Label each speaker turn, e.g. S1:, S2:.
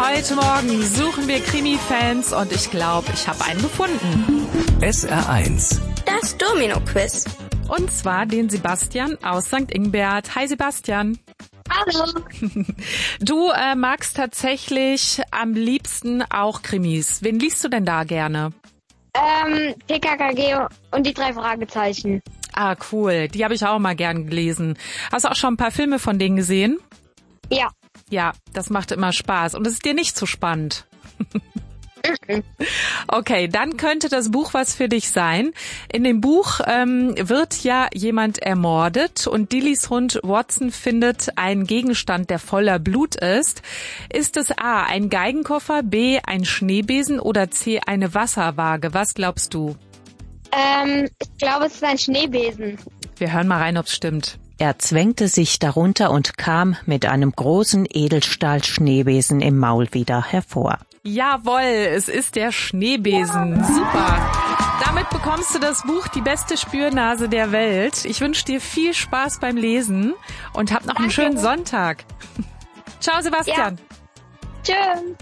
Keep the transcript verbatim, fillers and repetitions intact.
S1: Heute Morgen suchen wir Krimi-Fans und ich glaube, ich habe einen gefunden.
S2: S R eins.
S3: Das Domino-Quiz.
S1: Und zwar den Sebastian aus Sankt Ingbert. Hi Sebastian.
S3: Hallo.
S1: Du äh, magst tatsächlich am liebsten auch Krimis. Wen liest du denn da gerne?
S3: Ähm, T K K G und die drei Fragezeichen.
S1: Ah, cool. Die habe ich auch mal gern gelesen. Hast du auch schon ein paar Filme von denen gesehen?
S3: Ja.
S1: Ja, das macht immer Spaß. Und es ist dir nicht so spannend. Okay, dann könnte das Buch was für dich sein. In dem Buch ähm, wird ja jemand ermordet und Dillys Hund Watson findet einen Gegenstand, der voller Blut ist. Ist es A, ein Geigenkoffer, B, ein Schneebesen oder C, eine Wasserwaage? Was glaubst du?
S3: Ähm, ich glaube, es ist ein Schneebesen.
S1: Wir hören mal rein, ob's stimmt.
S4: Er zwängte sich darunter und kam mit einem großen Edelstahl-Schneebesen im Maul wieder hervor.
S1: Jawohl, es ist der Schneebesen. Super. Damit bekommst du das Buch Die beste Spürnase der Welt. Ich wünsche dir viel Spaß beim Lesen und hab noch einen
S3: Danke.
S1: schönen Sonntag. Ciao, Sebastian.
S3: Ja. Tschüss.